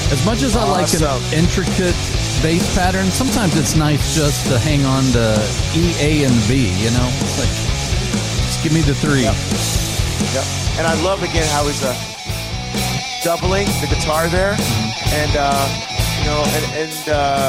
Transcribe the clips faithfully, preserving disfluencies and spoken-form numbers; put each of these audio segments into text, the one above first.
As much as I like Awesome. an intricate bass pattern, sometimes it's nice just to hang on to E, A, and B, you know? It's like, just give me the three. Yep. Yep. And I love, again, how he's uh, doubling the guitar there. And, uh, you know, and, and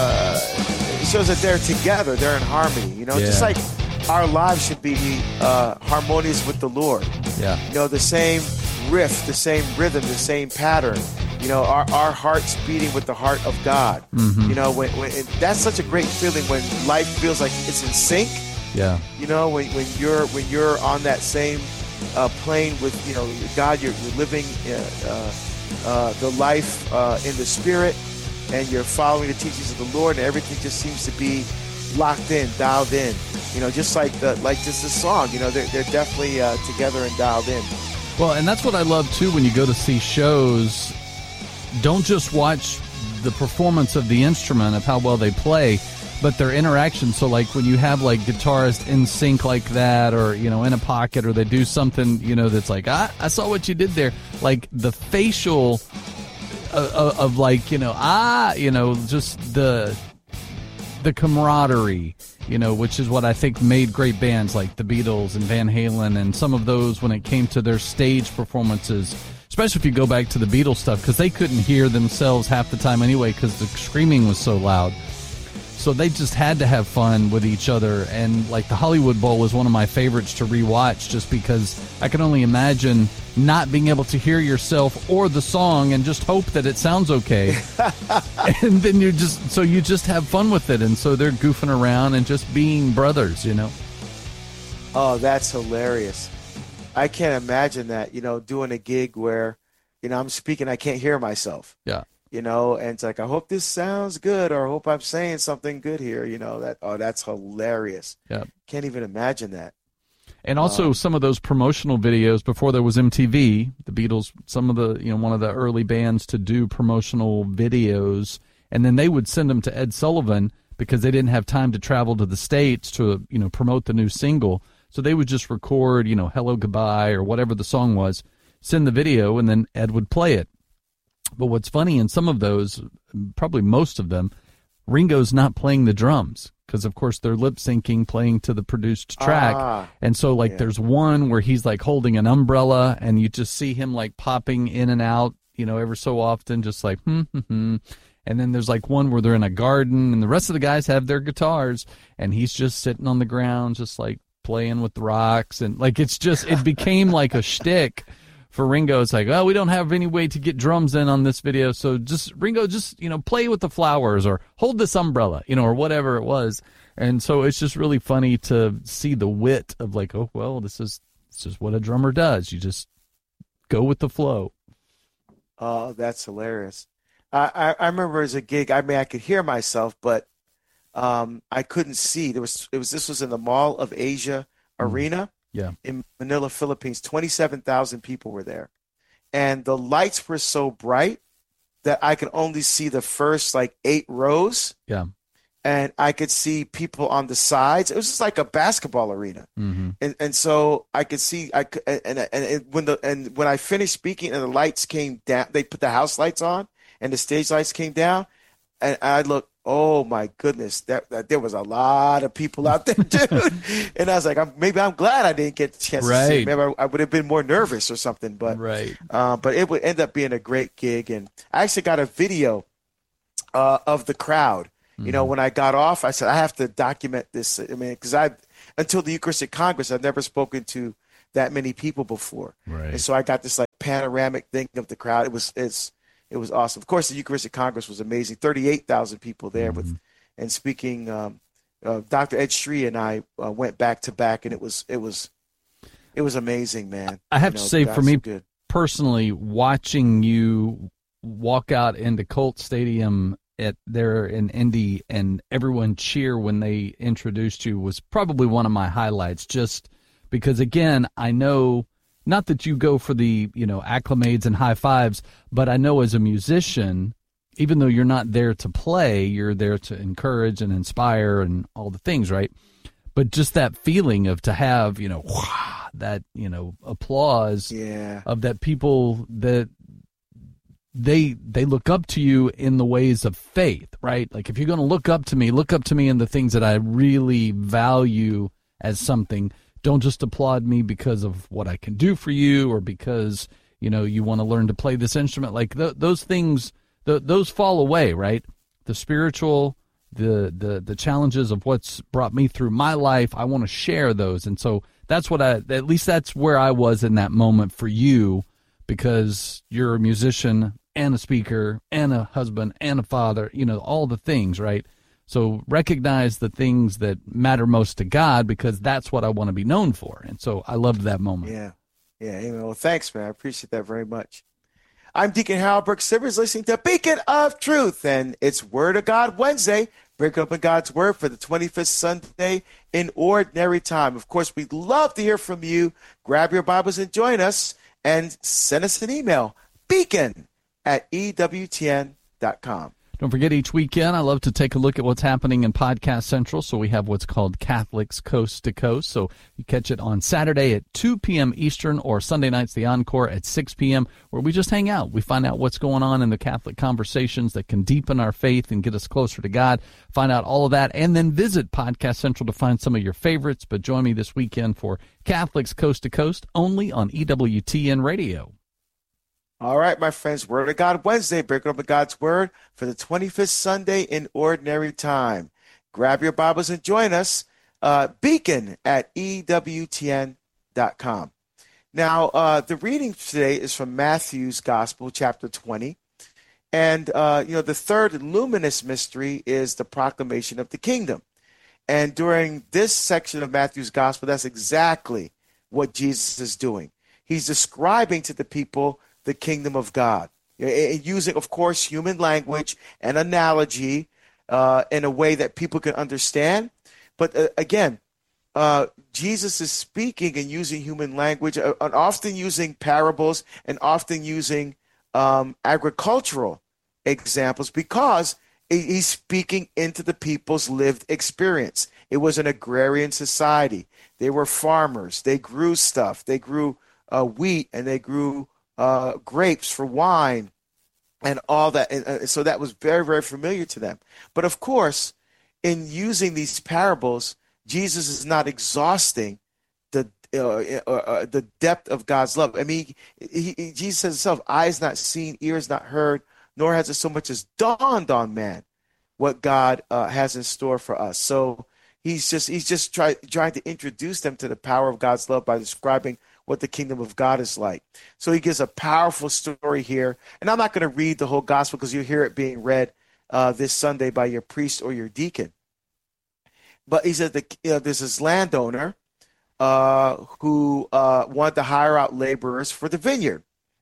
uh, it shows that they're together. They're in harmony, you know? Yeah. Just like our lives should be uh, harmonious with the Lord. Yeah. You know, the same riff, the same rhythm, the same pattern. You know, our, our hearts beating with the heart of God. Mm-hmm. You know, when, when and that's such a great feeling when life feels like it's in sync. Yeah. You know, when, when you're when you're on that same uh, plane with, you know, God, you're, you're living uh, uh, the life uh, in the Spirit, and you're following the teachings of the Lord, and everything just seems to be locked in, dialed in. You know, just like the like just the song. You know, they're they're definitely uh, together and dialed in. Well, and that's what I love, too, when you go to see shows. Don't just watch the performance of the instrument, of how well they play, but their interaction. So, like, when you have, like, guitarists in sync like that, or, you know, in a pocket, or they do something, you know, that's like, ah, I saw what you did there. Like, the facial uh, uh, of, like, you know, ah, you know, just the the camaraderie, you know, which is what I think made great bands like the Beatles and Van Halen and some of those when it came to their stage performances. Especially if you go back to the Beatles stuff, because they couldn't hear themselves half the time anyway because the screaming was so loud. So they just had to have fun with each other. And like the Hollywood Bowl was one of my favorites to rewatch just because I can only imagine not being able to hear yourself or the song and just hope that it sounds okay. And then you just, so you just have fun with it. And so they're goofing around and just being brothers, you know? Oh, that's hilarious. I can't imagine that, you know, doing a gig where, you know, I'm speaking, I can't hear myself. Yeah. You know, and it's like, I hope this sounds good, or I hope I'm saying something good here. You know, that, oh, that's hilarious. Yeah. Can't even imagine that. And also um, some of those promotional videos before there was M T V, the Beatles, some of the, you know, one of the early bands to do promotional videos, and then they would send them to Ed Sullivan because they didn't have time to travel to the States to, you know, promote the new single. So they would just record, you know, Hello, Goodbye, or whatever the song was, send the video, and then Ed would play it. But what's funny in some of those, probably most of them, Ringo's not playing the drums because, of course, they're lip-syncing, playing to the produced track. Ah, and so, like, yeah. There's one where he's, like, holding an umbrella, and you just see him, like, popping in and out, you know, ever so often, just like, hmm, hmm, hmm. And then there's, like, one where they're in a garden, and the rest of the guys have their guitars, and he's just sitting on the ground, just, like, playing with the rocks, and like it's just it became like a shtick for Ringo. It's like, oh, we don't have any way to get drums in on this video, so just Ringo, just you know, play with the flowers or hold this umbrella, you know, or whatever it was. And so it's just really funny to see the wit of like, oh well, this is this is what a drummer does. You just go with the flow. Oh, that's hilarious. I I, I remember as a gig, I mean, I could hear myself, but Um, I couldn't see. There was it was this was in the Mall of Asia Arena, yeah, in Manila, Philippines. Twenty-seven thousand people were there, and the lights were so bright that I could only see the first like eight rows. Yeah, and I could see people on the sides. It was just like a basketball arena, mm-hmm. and and so I could see. I could, and, and and when the and when I finished speaking and the lights came down, they put the house lights on and the stage lights came down, and I looked. Oh my goodness, that, that there was a lot of people out there, dude. And I was like, I'm, maybe I'm glad I didn't get the chance right. to see. Maybe I, I would have been more nervous or something. But right. uh, but it would end up being a great gig. And I actually got a video uh, of the crowd. Mm-hmm. You know, when I got off, I said I have to document this. I mean, because I until the Eucharistic Congress, I've never spoken to that many people before. Right. And so I got this like panoramic thing of the crowd. It was it's. It was awesome. Of course, the Eucharistic Congress was amazing. thirty-eight thousand people there mm-hmm. with, and speaking. Um, uh, Doctor Ed Shree and I uh, went back to back, and it was it was it was amazing, man. I have you know, to say, for me so personally, watching you walk out into Colt Stadium at there in Indy and everyone cheer when they introduced you was probably one of my highlights. Just because, again, I know. Not that you go for the, you know, acclamates and high fives, but I know as a musician, even though you're not there to play, you're there to encourage and inspire and all the things, right? But just that feeling of to have, you know, that, you know, applause yeah. of that people that they they look up to you in the ways of faith, right? Like if you're going to look up to me, look up to me in the things that I really value as something. Don't just applaud me because of what I can do for you or because, you know, you want to learn to play this instrument. Like th- those things, th- those fall away, right? The spiritual, the the the challenges of what's brought me through my life, I want to share those. And so that's what I, at least that's where I was in that moment for you, because you're a musician and a speaker and a husband and a father, you know, all the things, right? So recognize the things that matter most to God, because that's what I want to be known for. And so I loved that moment. Yeah. Yeah. Amen. Well, thanks, man. I appreciate that very much. I'm Deacon Harold Brooks Sivers, listening to Beacon of Truth, and it's Word of God Wednesday. Break open God's Word for the twenty-fifth Sunday in Ordinary Time. Of course, we'd love to hear from you. Grab your Bibles and join us, and send us an email, beacon at E W T N dot com. Don't forget, each weekend I love to take a look at what's happening in Podcast Central. So we have what's called Catholics Coast to Coast. So you catch it on Saturday at two p.m. Eastern, or Sunday nights, the Encore at six p.m., where we just hang out. We find out what's going on in the Catholic conversations that can deepen our faith and get us closer to God. Find out all of that, and then visit Podcast Central to find some of your favorites. But join me this weekend for Catholics Coast to Coast, only on E W T N Radio. All right, my friends, Word of God Wednesday, breaking open God's Word for the twenty-fifth Sunday in Ordinary Time. Grab your Bibles and join us, uh, beacon at E W T N dot com. Now, uh, the reading today is from Matthew's Gospel, chapter twenty. And, uh, you know, the third luminous mystery is the proclamation of the kingdom. And during this section of Matthew's Gospel, that's exactly what Jesus is doing. He's describing to the people the kingdom of God, using, of course, human language and analogy uh, in a way that people can understand. But uh, again, uh, Jesus is speaking and using human language, uh, and often using parables and often using um, agricultural examples, because he's speaking into the people's lived experience. It was an agrarian society. They were farmers. They grew stuff. They grew uh, wheat, and they grew Uh, grapes for wine and all that. And, uh, so that was very, very familiar to them. But of course, in using these parables, Jesus is not exhausting the uh, uh, uh, the depth of God's love. I mean, he, he, Jesus says himself, eyes not seen, ears not heard, nor has it so much as dawned on man what God uh, has in store for us. So he's just he's just try, trying to introduce them to the power of God's love by describing what the kingdom of God is like. So he gives a powerful story here. And I'm not going to read the whole gospel, because you'll hear it being read uh, this Sunday by your priest or your deacon. But he said that, you know, there's this landowner uh, who uh, wanted to hire out laborers for the vineyard.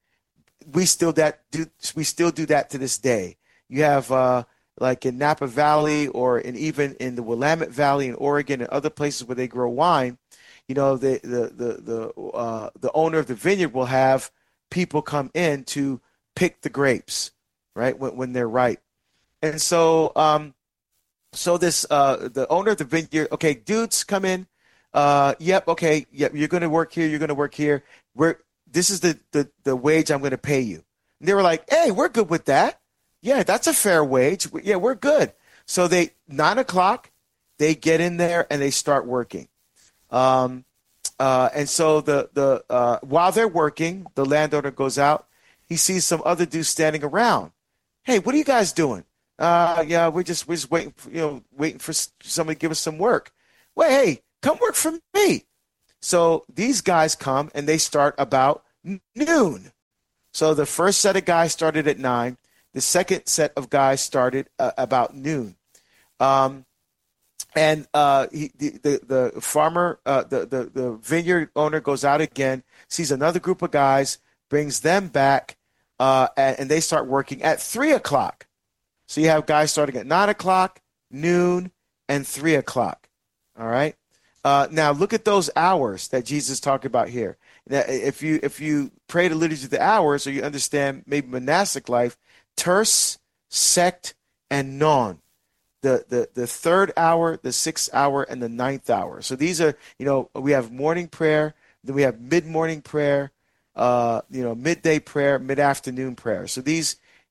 We still that do we still do that to this day. You have uh, like in Napa Valley, or in even in the Willamette Valley in Oregon and other places where they grow wine. You know, the the the the uh, the owner of the vineyard will have people come in to pick the grapes, right, when when they're ripe. And so, um, so this uh, the owner of the vineyard, okay, dudes, come in. Uh, yep, okay, yep, you're going to work here. You're going to work here. We're this is the the the wage I'm going to pay you. And they were like, hey, we're good with that. Yeah, that's a fair wage. Yeah, we're good. So they nine o'clock, they get in there and they start working. Um, uh, and so the, the, uh, while they're working, the landowner goes out, he sees some other dudes standing around. Hey, what are you guys doing? Uh, yeah, we're just, we're just waiting, for, you know, waiting for somebody to give us some work. Well, hey, come work for me. So these guys come and they start about noon. So the first set of guys started at nine. The second set of guys started uh, about noon. Um, And uh, he, the, the the farmer, uh, the, the the vineyard owner goes out again, sees another group of guys, brings them back, uh, and, and they start working at three o'clock. So you have guys starting at nine o'clock, noon, and three o'clock. All right. Uh, now look at those hours that Jesus is talking about here. Now, if you if you pray the liturgy of the hours, or you understand maybe monastic life, terce, sect, and non. The, the the third hour, the sixth hour, and the ninth hour. So these are, you know, we have morning prayer, then we have mid-morning prayer, uh, you know, midday prayer, mid-afternoon prayer. So these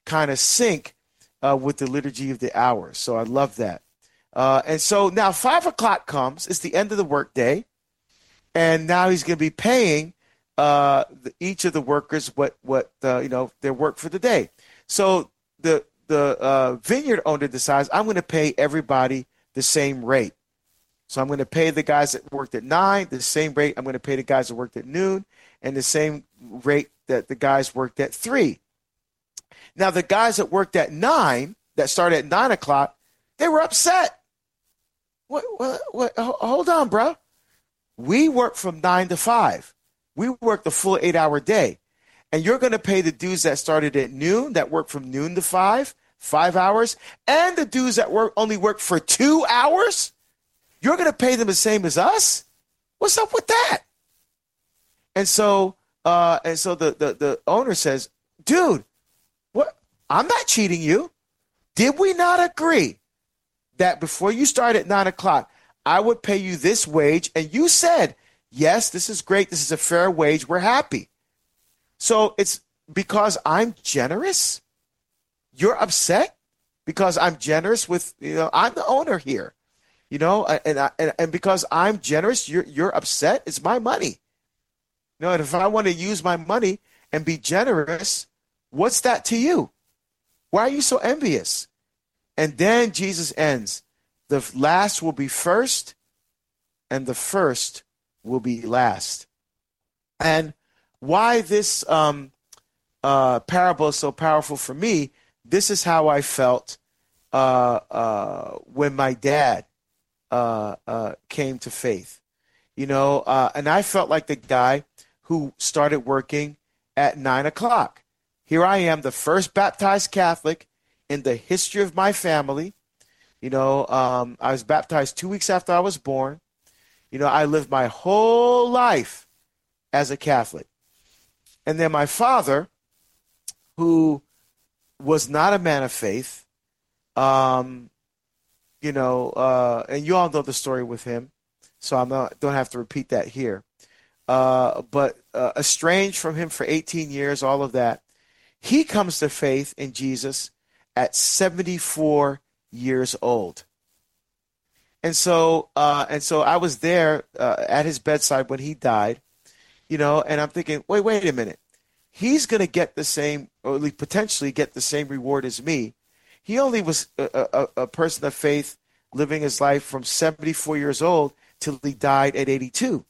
kind of sync uh, with the liturgy of the hours. So I love that. Uh, and so now five o'clock comes. It's the end of the workday. And now he's going to be paying uh, the, each of the workers what, what uh, you know, their work for the day. So the, the uh, vineyard owner decides, I'm going to pay everybody the same rate. So I'm going to pay the guys that worked at nine the same rate I'm going to pay the guys that worked at noon, and the same rate that the guys worked at three. Now, the guys that worked at nine, that started at nine o'clock, they were upset. What, what, what, hold on, bro. We work from nine to five. We work the full eight-hour day. And you're going to pay the dudes that started at noon, that work from noon to five, five hours, and the dudes that work only work for two hours? You're going to pay them the same as us? What's up with that? And so uh, and so the, the, the owner says, dude, what? I'm not cheating you. Did we not agree that before you start at nine o'clock, I would pay you this wage? And you said, yes, this is great. This is a fair wage. We're happy. So it's because I'm generous? You're upset because I'm generous with, you know, I'm the owner here. You know, and, and and because I'm generous, you're you're upset. It's my money. You know, and if I want to use my money and be generous, what's that to you? Why are you so envious? And then Jesus ends. The last will be first, and the first will be last. And why this um, uh, parable is so powerful for me, this is how I felt uh, uh, when my dad Uh, uh, came to faith, you know, uh, and I felt like the guy who started working at nine o'clock. Here I am, the first baptized Catholic in the history of my family. You know, um, I was baptized two weeks after I was born. You know, I lived my whole life as a Catholic. And then my father, who was not a man of faith, um, You know, uh, and you all know the story with him, so I don't have to repeat that here. Uh, but uh, estranged from him for eighteen years, all of that. He comes to faith in Jesus at seventy-four years old. And so, uh, and so I was there uh, at his bedside when he died, you know, and I'm thinking, wait, wait a minute. He's going to get the same, or at least potentially get the same reward as me. He only was a, a, a person of faith living his life from seventy-four years old till he died at eighty-two.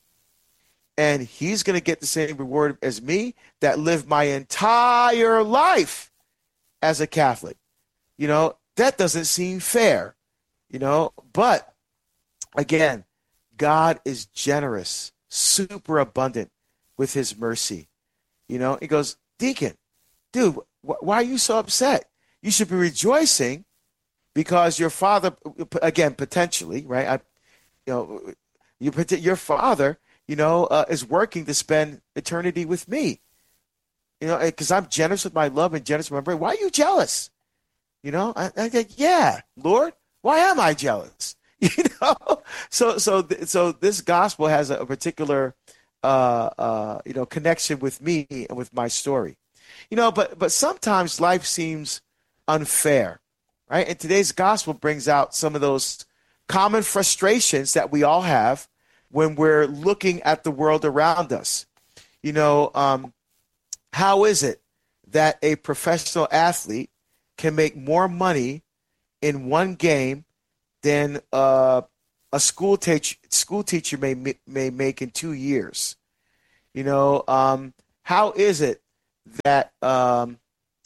And he's going to get the same reward as me that lived my entire life as a Catholic. You know, that doesn't seem fair, you know, but again, God is generous, super abundant with his mercy. You know, he goes, Deacon, dude, wh- why are you so upset? You should be rejoicing because your father, again, potentially, right? I, you know, you, your father, you know, uh, is working to spend eternity with me. You know, because I'm generous with my love and generous with my brain. Why are you jealous? You know, I, I think, yeah, Lord, why am I jealous? You know, so so so this gospel has a, a particular, uh, uh, you know, connection with me and with my story. You know, but but sometimes life seems unfair, right? And today's gospel brings out some of those common frustrations that we all have when we're looking at the world around us. You know, um, how is it that a professional athlete can make more money in one game than uh, a school teacher school teacher may may make in two years? You know, um, how is it that um,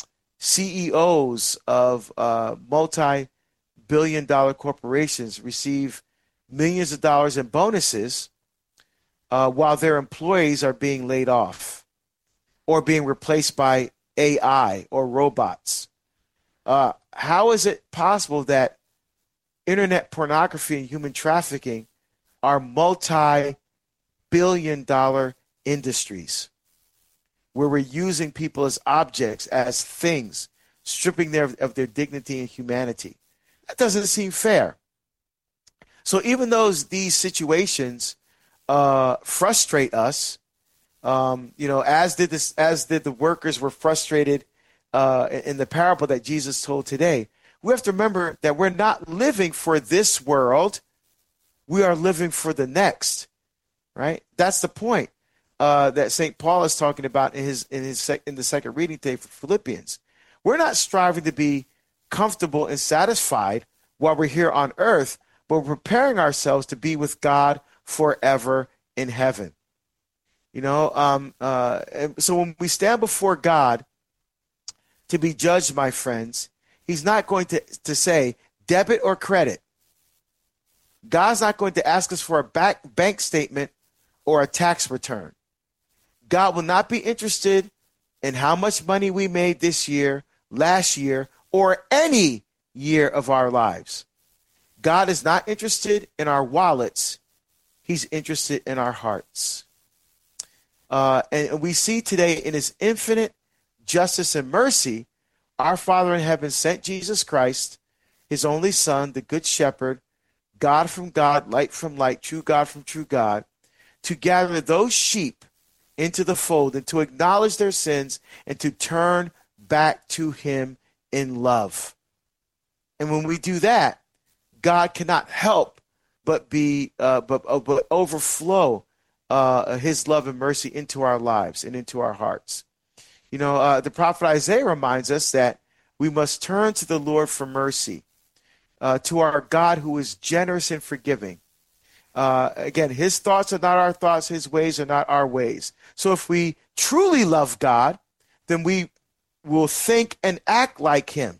C E Os of uh, multi-billion dollar corporations receive millions of dollars in bonuses uh, while their employees are being laid off or being replaced by A I or robots? Uh, how is it possible that internet pornography and human trafficking are multi-billion dollar industries where we're using people as objects, as things, stripping their, of their dignity and humanity? That doesn't seem fair. So even though these situations uh, frustrate us, um, you know, as did this, as did the workers were frustrated uh, in the parable that Jesus told today, we have to remember that we're not living for this world. We are living for the next, right? That's the point uh, that Saint Paul is talking about in his in his sec- in the second reading today for Philippians. We're not striving to be comfortable and satisfied while we're here on earth, but we're preparing ourselves to be with God forever in heaven. You know, um, uh, so when we stand before God to be judged, my friends, he's not going to, to say debit or credit. God's not going to ask us for a back, bank statement or a tax return. God will not be interested in how much money we made this year, last year, or any year of our lives. God is not interested in our wallets. He's interested in our hearts. Uh, and we see today in his infinite justice and mercy, our Father in heaven sent Jesus Christ, his only Son, the Good Shepherd, God from God, light from light, true God from true God, to gather those sheep into the fold and to acknowledge their sins and to turn back to him in love. And when we do that, God cannot help but be, uh, but, uh, but overflow uh, his love and mercy into our lives and into our hearts. You know, uh, the prophet Isaiah reminds us that we must turn to the Lord for mercy, uh, to our God who is generous and forgiving. Uh, again, his thoughts are not our thoughts, his ways are not our ways. So if we truly love God, then we will think and act like him.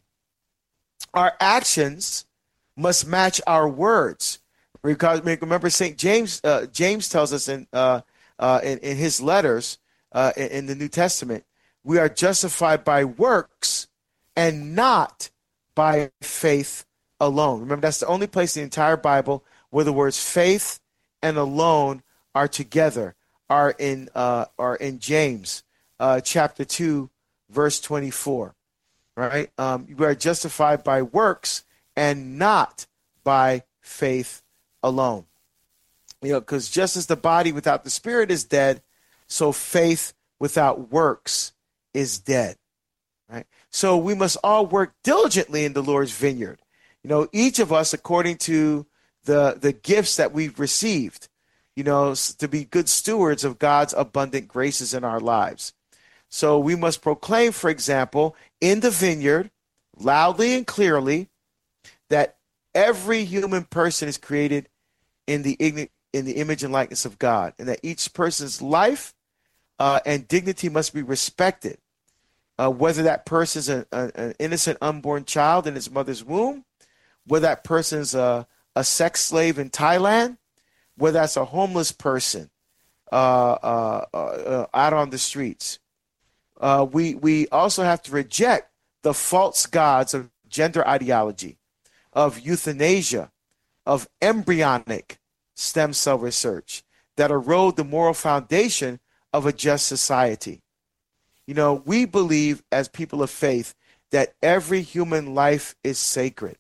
Our actions must match our words. Because remember, Saint James uh, James tells us in, uh, uh, in in his letters uh, in, in the New Testament, we are justified by works and not by faith alone. Remember, that's the only place in the entire Bible where the words faith and alone are together. Are in uh, are in James uh, chapter two, verse twenty-four. Right? Um, we are justified by works and not by faith alone. You know, because just as the body without the spirit is dead, so faith without works is dead. Right? So we must all work diligently in the Lord's vineyard. You know, each of us according to the the gifts that we've received, you know, to be good stewards of God's abundant graces in our lives. So we must proclaim, for example, in the vineyard, loudly and clearly, that every human person is created in the in the image and likeness of God, and that each person's life uh, and dignity must be respected, uh, whether that person is a, a, an innocent unborn child in his mother's womb, whether that person's a, a sex slave in Thailand, whether that's a homeless person uh, uh, uh, out on the streets. Uh, we we also have to reject the false gods of gender ideology, of euthanasia, of embryonic stem cell research that erode the moral foundation of a just society. You know, we believe as people of faith that every human life is sacred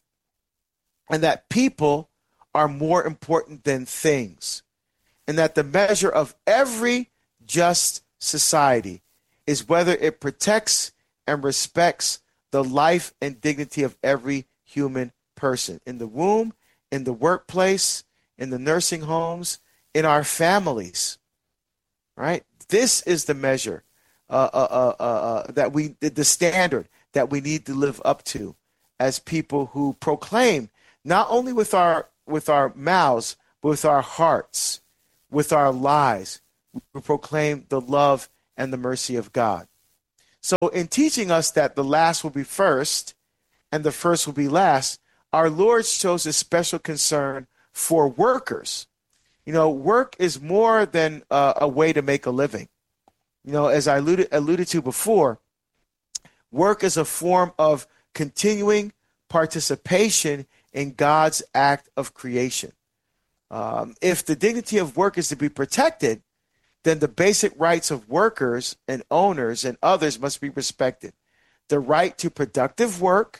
and that people are more important than things, and that the measure of every just society is whether it protects and respects the life and dignity of every human person in the womb, in the workplace, in the nursing homes, in our families. Right? This is the measure uh, uh, uh, uh, that we, the standard that we need to live up to as people who proclaim not only with our with our mouths, but with our hearts, with our lives, we proclaim the love and the mercy of God. So in teaching us that the last will be first and the first will be last, our Lord shows a special concern for workers. You know, work is more than uh, a way to make a living. You know, as I alluded, alluded to before, work is a form of continuing participation in God's act of creation. Um, if the dignity of work is to be protected, then the basic rights of workers and owners and others must be respected. The right to productive work,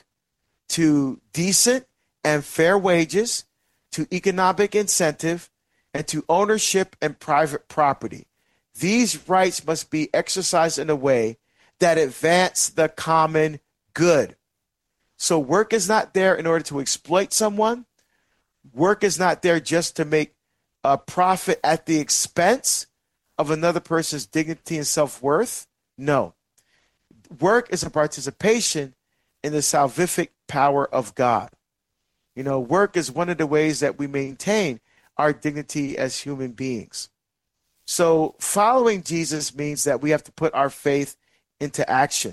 to decent and fair wages, to economic incentive, and to ownership and private property. These rights must be exercised in a way that advance the common good. So work is not there in order to exploit someone. Work is not there just to make a profit at the expense of another person's dignity and self-worth. No. Work is a participation in the salvific power of God. You know, work is one of the ways that we maintain our dignity as human beings. So following Jesus means that we have to put our faith into action.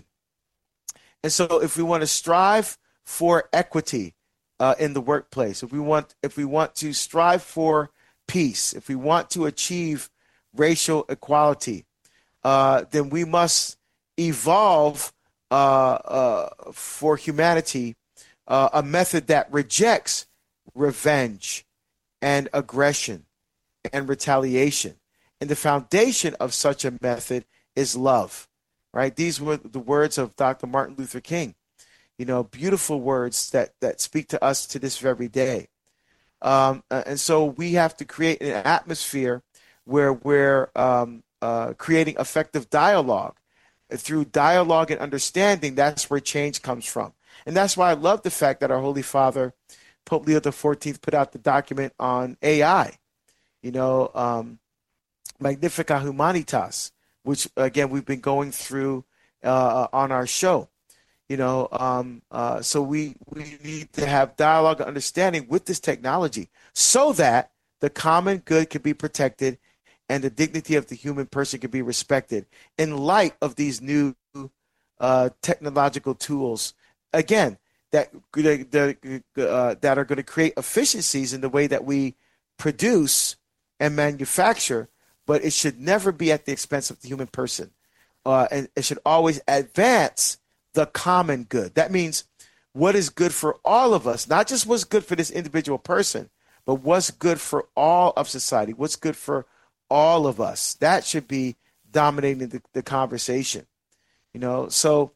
And so if we want to strive for equity uh, in the workplace, if we want if we want to strive for peace, if we want to achieve racial equality, uh, then we must evolve uh, uh, for humanity uh, a method that rejects revenge and aggression and retaliation. And the foundation of such a method is love. Right? These were the words of Doctor Martin Luther King. You know, beautiful words that, that speak to us to this very day. Um, and so we have to create an atmosphere where we're um, uh, creating effective dialogue. Through dialogue and understanding, that's where change comes from. And that's why I love the fact that our Holy Father, Pope Leo the fourteenth, put out the document on A I, you know, um, Magnificat Humanitas, which, again, we've been going through uh, on our show. You know, um, uh, so we, we need to have dialogue and understanding with this technology so that the common good can be protected and the dignity of the human person can be respected in light of these new uh, technological tools, again, that, that, uh, that are going to create efficiencies in the way that we produce and manufacture, but it should never be at the expense of the human person. Uh, and it should always advance the common good. That means what is good for all of us, not just what's good for this individual person, but what's good for all of society, what's good for all of us. That should be dominating the, the conversation. You know, so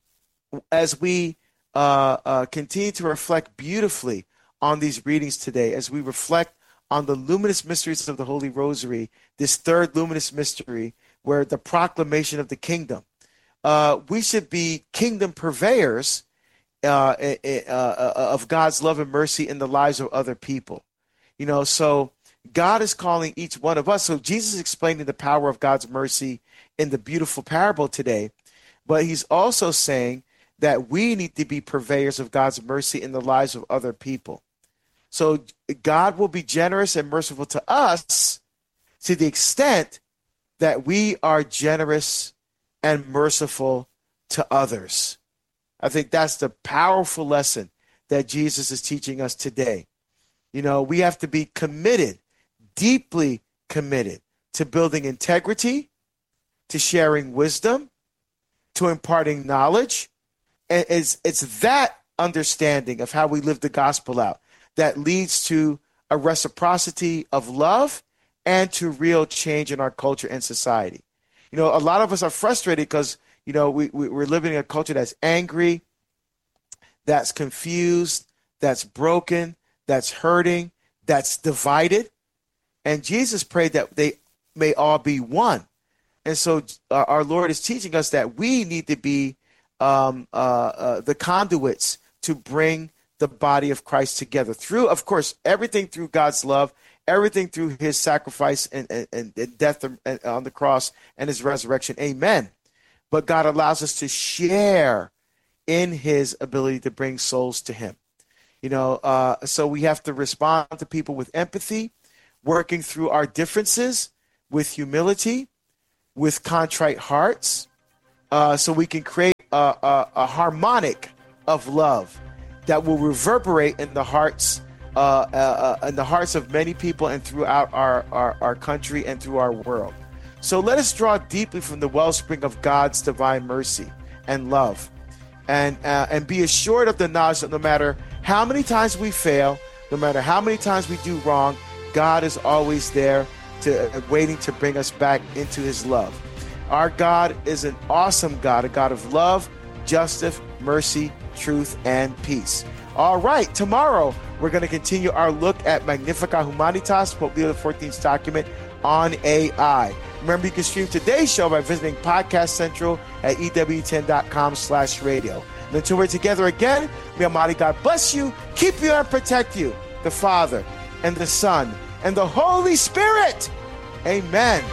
as we uh, uh, continue to reflect beautifully on these readings today, as we reflect on the luminous mysteries of the Holy Rosary, this third luminous mystery, where the proclamation of the kingdom, uh, we should be kingdom purveyors uh, uh, of God's love and mercy in the lives of other people. You know, so God is calling each one of us. So Jesus is explaining the power of God's mercy in the beautiful parable today, but he's also saying that we need to be purveyors of God's mercy in the lives of other people. So God will be generous and merciful to us to the extent that we are generous and merciful to others. I think that's the powerful lesson that Jesus is teaching us today. You know, we have to be committed, deeply committed to building integrity, to sharing wisdom, to imparting knowledge. And it's, it's that understanding of how we live the gospel out that leads to a reciprocity of love and to real change in our culture and society. You know, a lot of us are frustrated because, you know, we, we, we're living in a culture that's angry, that's confused, that's broken, that's hurting, that's divided. And Jesus prayed that they may all be one. And so uh, our Lord is teaching us that we need to be um, uh, uh, the conduits to bring the body of Christ together through, of course, everything through God's love, everything through his sacrifice and, and, and death on the cross and his resurrection. Amen. But God allows us to share in his ability to bring souls to him. You know, uh, so we have to respond to people with empathy, working through our differences with humility, with contrite hearts, uh, so we can create a, a, a harmonic of love that will reverberate in the hearts, uh, uh, uh, in the hearts of many people and throughout our, our, our country and through our world. So let us draw deeply from the wellspring of God's divine mercy and love, and uh, and be assured of the knowledge that no matter how many times we fail, no matter how many times we do wrong, God is always there, to uh, waiting to bring us back into his love. Our God is an awesome God, a God of love, justice, mercy, truth, and peace. All right, tomorrow we're going to continue our look at Magnificat Humanitas, Pope Leo the fourteenth's document on A I. Remember, you can stream today's show by visiting Podcast Central at E W ten dot com slash radio. And until we're together again, may Almighty God bless you, keep you, and protect you, the Father and the Son and the Holy Spirit. Amen.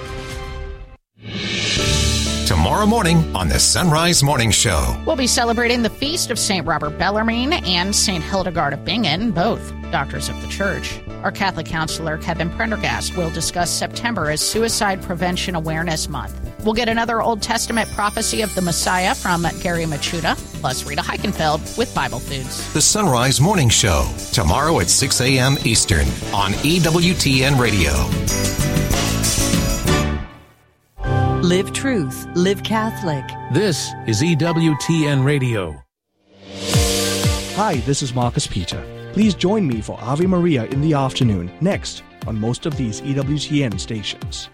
Tomorrow morning on the Sunrise Morning Show. We'll be celebrating the feast of Saint Robert Bellarmine and Saint Hildegard of Bingen, both doctors of the Church. Our Catholic counselor, Kevin Prendergast, will discuss September as Suicide Prevention Awareness Month. We'll get another Old Testament prophecy of the Messiah from Gary Machuda, plus Rita Heichenfeld with Bible Foods. The Sunrise Morning Show, tomorrow at six a.m. Eastern on E W T N Radio. Live truth, live Catholic. This is E W T N Radio. Hi, this is Marcus Peter. Please join me for Ave Maria in the afternoon, next on most of these E W T N stations.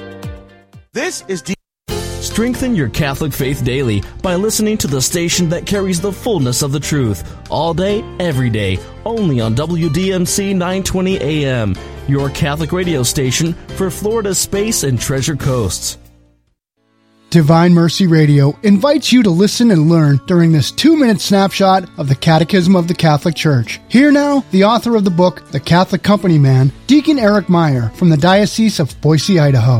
This is D- Strengthen your Catholic faith daily by listening to the station that carries the fullness of the truth, all day, every day, only on W D M C nine twenty A M, your Catholic radio station for Florida's Space and Treasure Coasts. Divine Mercy Radio invites you to listen and learn during this two-minute snapshot of the Catechism of the Catholic Church. Here now, the author of the book, The Catholic Company Man, Deacon Eric Meyer from the Diocese of Boise, Idaho.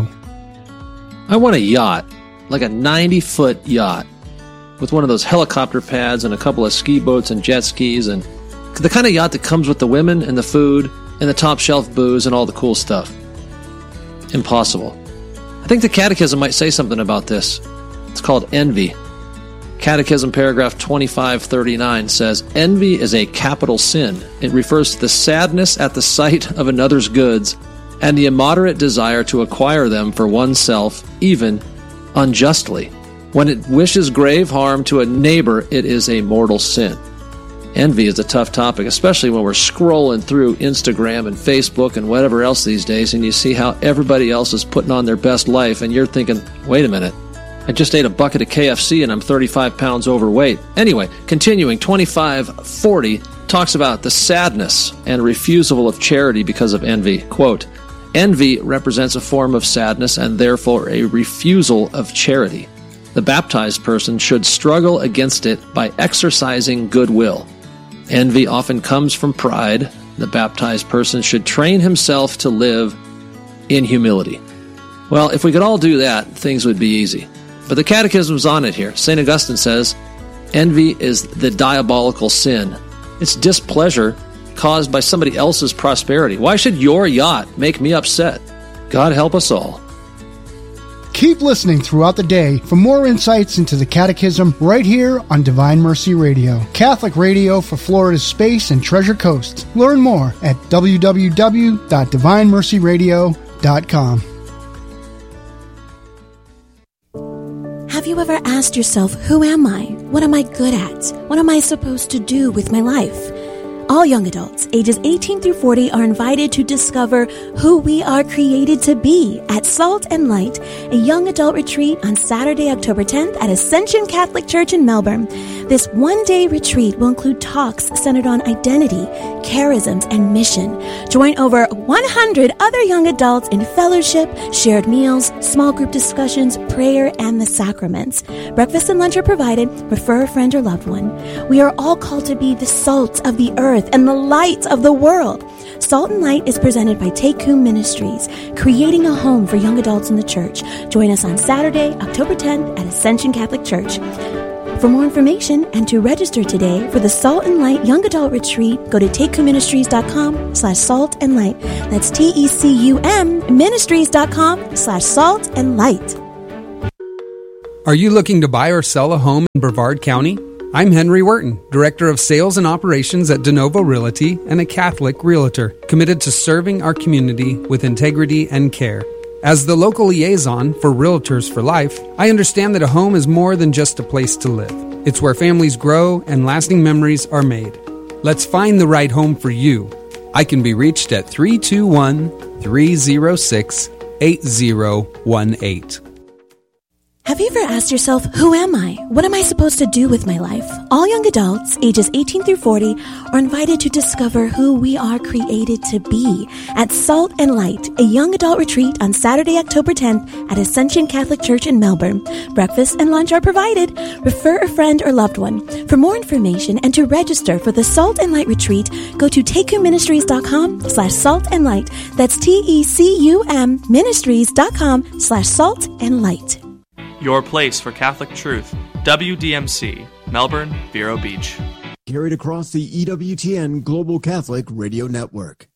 I want a yacht, like a ninety-foot yacht, with one of those helicopter pads and a couple of ski boats and jet skis, and the kind of yacht that comes with the women and the food and the top shelf booze and all the cool stuff. Impossible. I think the Catechism might say something about this. It's called envy. Catechism paragraph twenty-five thirty-nine says, envy is a capital sin. It refers to the sadness at the sight of another's goods and the immoderate desire to acquire them for oneself, even unjustly. When it wishes grave harm to a neighbor, it is a mortal sin. Envy is a tough topic, especially when we're scrolling through Instagram and Facebook and whatever else these days, and you see how everybody else is putting on their best life, and you're thinking, wait a minute, I just ate a bucket of K F C and I'm thirty-five pounds overweight. Anyway, continuing, twenty-five forty talks about the sadness and refusal of charity because of envy. Quote, envy represents a form of sadness and therefore a refusal of charity. The baptized person should struggle against it by exercising goodwill. Envy often comes from pride. The baptized person should train himself to live in humility. Well, if we could all do that, things would be easy. But the Catechism's on it here. Saint Augustine says, envy is the diabolical sin. It's displeasure caused by somebody else's prosperity. Why should your yacht make me upset? God help us all. Keep listening throughout the day for more insights into the Catechism right here on Divine Mercy Radio, Catholic radio for Florida's Space and Treasure Coast. Learn more at w w w dot divine mercy radio dot com. Have you ever asked yourself, who am I? What am I good at? What am I supposed to do with my life? All young adults, ages eighteen through forty, are invited to discover who we are created to be at Salt and Light, a young adult retreat on Saturday, October tenth at Ascension Catholic Church in Melbourne. This one-day retreat will include talks centered on identity, charisms, and mission. Join over one hundred other young adults in fellowship, shared meals, small group discussions, prayer, and the sacraments. Breakfast and lunch are provided. Refer a friend or loved one. We are all called to be the salt of the earth and the light of the world. Salt and Light is presented by Take Whom Ministries, creating a home for young adults in the church. Join us on Saturday, October tenth at Ascension Catholic Church. For more information and to register today for the Salt and Light Young Adult Retreat, go to take whom ministries dot com slash salt and light. That's T E C U M ministries dot com slash salt and light. Are you looking to buy or sell a home in Brevard County? I'm Henry Wharton, Director of Sales and Operations at DeNovo Realty and a Catholic Realtor, committed to serving our community with integrity and care. As the local liaison for Realtors for Life, I understand that a home is more than just a place to live. It's where families grow and lasting memories are made. Let's find the right home for you. I can be reached at three two one, three zero six, eight zero one eight. Have you ever asked yourself, who am I? What am I supposed to do with my life? All young adults, ages eighteen through forty, are invited to discover who we are created to be at Salt and Light, a young adult retreat on Saturday, October tenth at Ascension Catholic Church in Melbourne. Breakfast and lunch are provided. Refer a friend or loved one. For more information and to register for the Salt and Light retreat, go to tecumministries.com slash salt and light. That's T-E-C-U-M ministries.com slash salt and light. Your place for Catholic truth. W D M C, Melbourne, Vero Beach. Carried across the E W T N Global Catholic Radio Network.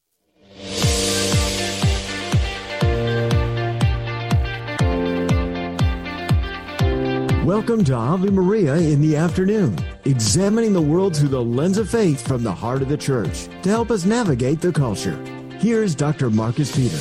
Welcome to Ave Maria in the afternoon, examining the world through the lens of faith from the heart of the Church to help us navigate the culture. Here's Doctor Marcus Peter.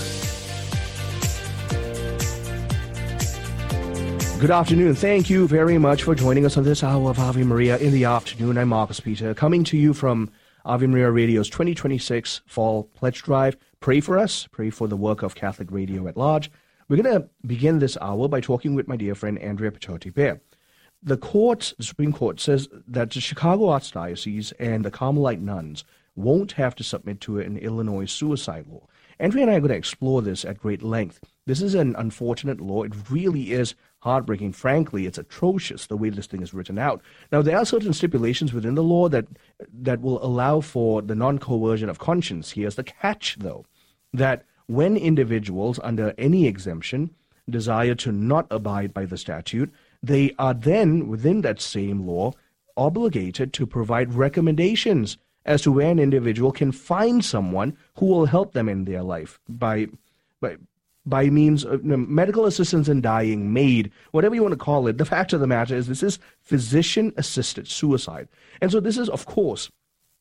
Good afternoon. Thank you very much for joining us on this hour of Ave Maria in the afternoon. I'm Marcus Peter, coming to you from Ave Maria Radio's twenty twenty-six Fall Pledge Drive. Pray for us. Pray for the work of Catholic Radio at large. We're going to begin this hour by talking with my dear friend Andrea Picciotti-Bear. The court, the Supreme Court, says that the Chicago Archdiocese and the Carmelite nuns won't have to submit to an Illinois suicide law. Andrea and I are going to explore this at great length. This is an unfortunate law. It really is heartbreaking. Frankly, it's atrocious the way this thing is written out. Now, there are certain stipulations within the law that that will allow for the non-coercion of conscience. Here's the catch, though, that when individuals under any exemption desire to not abide by the statute, they are then, within that same law, obligated to provide recommendations as to where an individual can find someone who will help them in their life by by by means of you know, medical assistance in dying, maid, whatever you want to call it. The fact of the matter is this is physician-assisted suicide. And so this is, of course,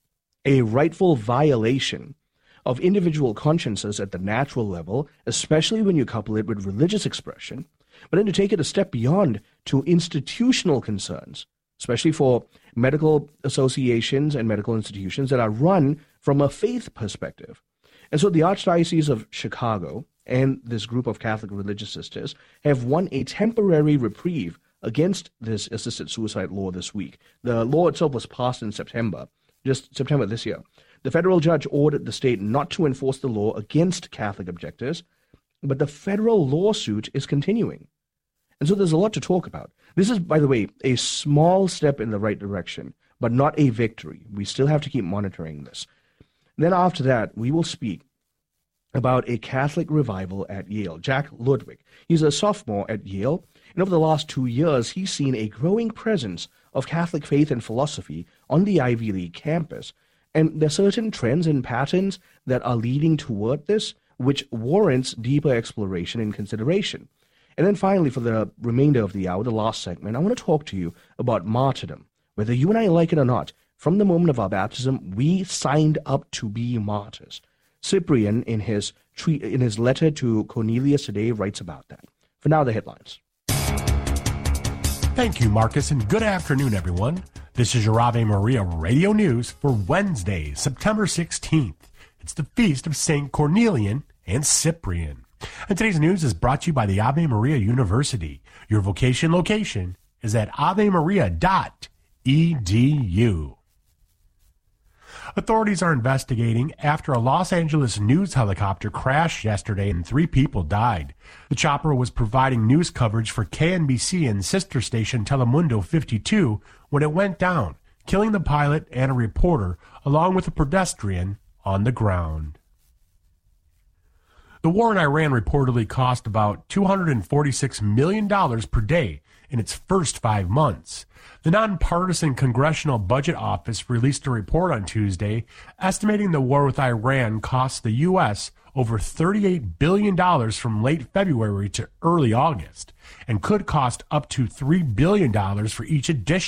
a rightful violation of individual consciences at the natural level, especially when you couple it with religious expression, but then to take it a step beyond to institutional concerns, especially for medical associations and medical institutions that are run from a faith perspective. And so the Archdiocese of Chicago and this group of Catholic religious sisters have won a temporary reprieve against this assisted suicide law this week. The law itself was passed in September, just September this year. The federal judge ordered the state not to enforce the law against Catholic objectors, but the federal lawsuit is continuing. And so there's a lot to talk about. This is, by the way, a small step in the right direction, but not a victory. We still have to keep monitoring this. Then after that, we will speak about a Catholic revival at Yale. Jack Ludwig, he's a sophomore at Yale, and over the last two years, he's seen a growing presence of Catholic faith and philosophy on the Ivy League campus. And there are certain trends and patterns that are leading toward this, which warrants deeper exploration and consideration. And then finally, for the remainder of the hour, the last segment, I want to talk to you about martyrdom. Whether you and I like it or not, from the moment of our baptism, we signed up to be martyrs. Cyprian, in his tre- in his letter to Cornelius today, writes about that. For now, the headlines. Thank you, Marcus, and good afternoon, everyone. This is your Ave Maria Radio News for Wednesday, September sixteenth. It's the feast of Saint Cornelian and Cyprian. And today's news is brought to you by the Ave Maria University. Your vocation location is at ave maria dot e d u. Authorities are investigating after a Los Angeles news helicopter crashed yesterday and three people died. The chopper was providing news coverage for K N B C and sister station Telemundo fifty-two when it went down, killing the pilot and a reporter, along with a pedestrian on the ground. The war in Iran reportedly cost about two hundred forty-six million dollars per day in its first five months. The nonpartisan Congressional Budget Office released a report on Tuesday estimating the war with Iran cost the U S over thirty-eight billion dollars from late February to early August and could cost up to three billion dollars for each additional